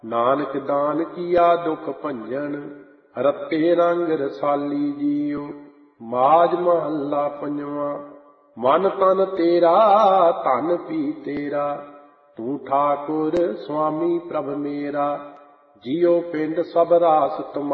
ਨਾਨਕ ਦਾਨ ਕੀਆ ਦੁਖ ਭੰਜਨ, ਰਤੇ ਰੰਗ ਰਸਾਲੀ ਜੀਓ। ਮਾਝ ਮਹੱਲਾ ਪੰਜਵਾਂ। ਮਨ ਤਨ ਤੇਰਾ ਧਨ ਪੀ ਤੇਰਾ, ਤੂੰ ਠਾਕੁਰ ਸੁਆਮੀ ਪ੍ਰਭ ਮੇਰਾ। ਜੀਉ ਪਿੰਡ ਸਭ ਰਾਸ ਤੁਮਾਰਾ,